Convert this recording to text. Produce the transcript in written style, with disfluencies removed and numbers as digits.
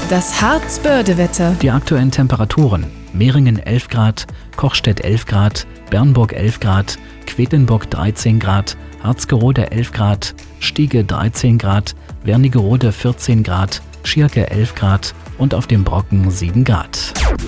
Das Harz-Börde-Wetter. Die aktuellen Temperaturen: Mehringen 11 Grad, Kochstedt 11 Grad, Bernburg 11 Grad, Quedlinburg 13 Grad, Harzgerode 11 Grad, Stiege 13 Grad, Wernigerode 14 Grad, Schierke 11 Grad und auf dem Brocken 7 Grad.